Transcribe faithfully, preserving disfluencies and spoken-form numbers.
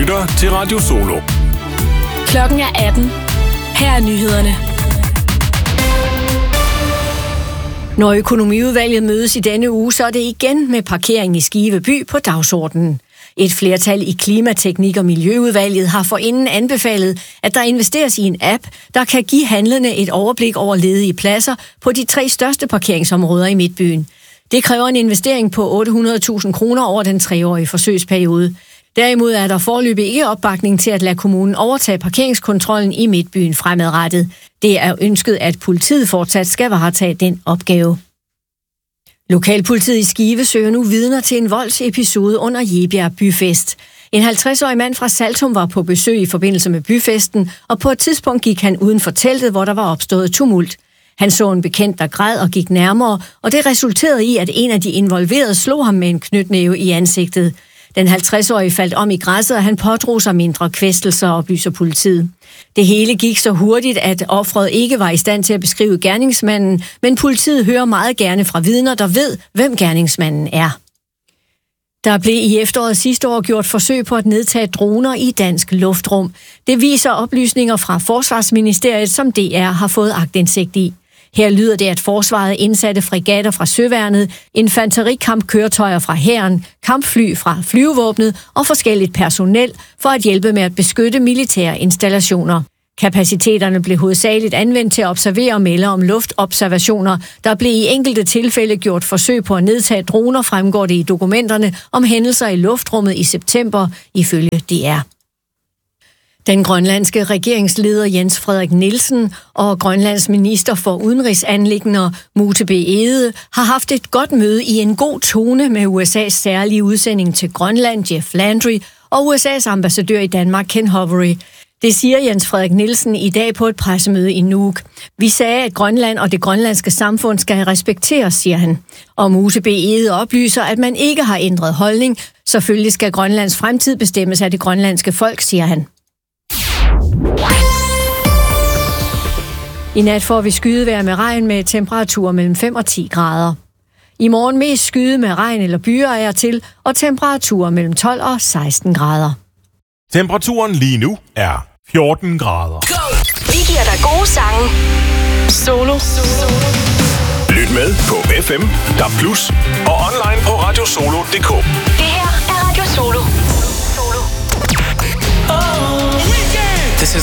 lytter til Radio Solo. Klokken er atten. Her er nyhederne. Når økonomiudvalget mødes i denne uge, så er det igen med parkering i Skive by på dagsordenen. Et flertal i Klimateknik- og Miljøudvalget har forinden anbefalet, at der investeres i en app, der kan give handlende et overblik over ledige pladser på de tre største parkeringsområder i Midtbyen. Det kræver en investering på otte hundrede tusind kroner over den treårige forsøgsperiode. Derimod er der foreløbig ikke opbakning til at lade kommunen overtage parkeringskontrollen i Midtbyen fremadrettet. Det er ønsket, at politiet fortsat skal varetage den opgave. Lokalpolitiet i Skive søger nu vidner til en voldsepisode under Jebjerg Byfest. En halvtreds-årig mand fra Saltum var på besøg i forbindelse med byfesten, og på et tidspunkt gik han uden for teltet, hvor der var opstået tumult. Han så en bekendt, der græd og gik nærmere, og det resulterede i, at en af de involverede slog ham med en knytnæve i ansigtet. Den halvtreds-årige faldt om i græsset, og han pådrog sig mindre kvæstelser, oplyser politiet. Det hele gik så hurtigt, at offeret ikke var i stand til at beskrive gerningsmanden, men politiet hører meget gerne fra vidner, der ved, hvem gerningsmanden er. Der blev i efteråret sidste år gjort forsøg på at nedtage droner i dansk luftrum. Det viser oplysninger fra Forsvarsministeriet, som D R har fået aktindsigt i. Her lyder det, at forsvaret indsatte fregatter fra Søværnet, infanterikampkøretøjer fra hæren, kampfly fra flyvevåbnet og forskelligt personel for at hjælpe med at beskytte militære installationer. Kapaciteterne blev hovedsageligt anvendt til at observere og melde om luftobservationer. Der blev i enkelte tilfælde gjort forsøg på at nedtage droner, fremgår det i dokumenterne om hændelser i luftrummet i september, ifølge D R. Den grønlandske regeringsleder Jens Frederik Nielsen og Grønlands minister for udenrigsanliggender Mute B. Egede har haft et godt møde i en god tone med U S A's særlige udsending til Grønland, Jeff Landry, og U S A's ambassadør i Danmark, Ken Hovery. Det siger Jens Frederik Nielsen i dag på et pressemøde i Nuuk. Vi sagde, at Grønland og det grønlandske samfund skal respekteres, siger han. Og Mute B. Egede oplyser, at man ikke har ændret holdning. Selvfølgelig skal Grønlands fremtid bestemmes af det grønlandske folk, siger han. I nat får vi skydevejr med regn med temperaturer mellem fem og ti grader. I morgen mest skyde med regn eller byer er til, og temperaturer mellem tolv og seksten grader. Temperaturen lige nu er fjorten grader. Go! Vi giver dig gode sange. Solo. Lyt med på F M, D A B plus, og online på radiosolo punktum d k. Det her er Radio Solo.